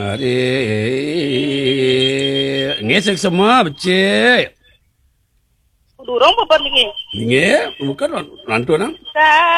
Ngesek semua, becik. Durung apa ni? Nge, bukan rantu nang.